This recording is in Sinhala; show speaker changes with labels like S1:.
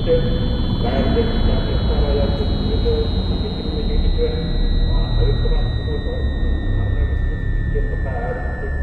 S1: Bayarnya tidak ada yang begitu, begitu. Harus kemas semua.